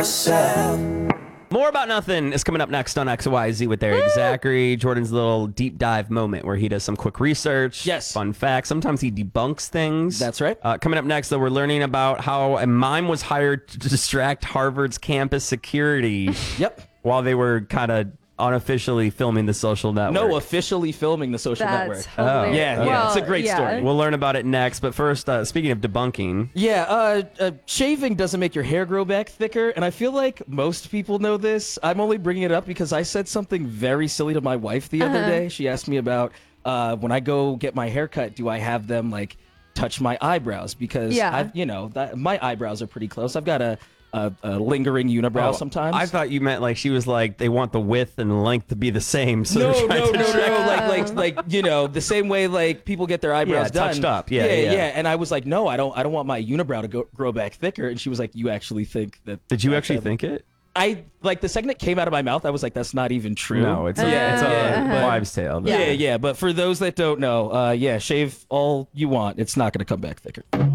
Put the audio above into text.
More About Nothing is coming up next on XYZ with Eric Zachary. Jordan's little deep dive moment where he does some quick research. Yes. Fun facts. Sometimes he debunks things. That's right. Coming up next, though, we're learning about how a mime was hired to distract Harvard's campus security Yep. while they were kind of unofficially filming The Social Network. No, officially filming The Social Network. That's hilarious. Yeah, yeah, it's a great story. We'll learn about it next. But first, speaking of debunking, Yeah, shaving doesn't make your hair grow back thicker, and I feel like most people know this. I'm only bringing it up because I said something very silly to my wife the other day. She asked me about when I go get my hair cut, do I have them like touch my eyebrows? Because my eyebrows are pretty close. I've got a lingering unibrow sometimes. I thought you meant like she was like they want the width and length to be the same. So No, they're trying to track- like the same way like people get their eyebrows done, touched up. Yeah. And I was like, no, I don't want my unibrow to grow back thicker. And she was like, you actually think that? Did you actually think it? I like the second it came out of my mouth, I was like, that's not even true. No, it's a wives' tale. Yeah. But for those that don't know, shave all you want. It's not going to come back thicker.